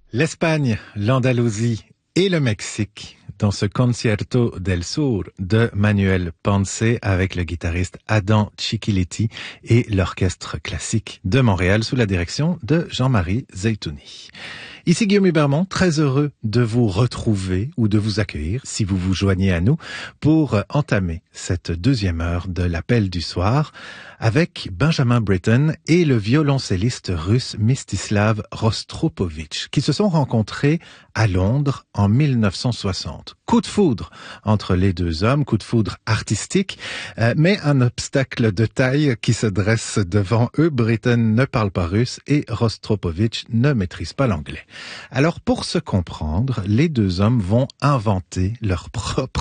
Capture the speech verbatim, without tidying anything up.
L'Espagne, l'Andalousie et le Mexique dans ce Concierto del Sur de Manuel Ponce avec le guitariste Adam Chiquiletti et l'orchestre classique de Montréal sous la direction de Jean-Marie Zeitouni. Ici Guillaume Hubermont, très heureux de vous retrouver ou de vous accueillir si vous vous joignez à nous pour entamer cette deuxième heure de l'appel du soir avec Benjamin Britten et le violoncelliste russe Mstislav Rostropovitch qui se sont rencontrés à Londres en mille neuf cent soixante. Coup de foudre entre les deux hommes, coup de foudre artistique, euh, mais un obstacle de taille qui se dresse devant eux. Britten ne parle pas russe et Rostropovitch ne maîtrise pas l'anglais. Alors pour se comprendre, les deux hommes vont inventer leur propre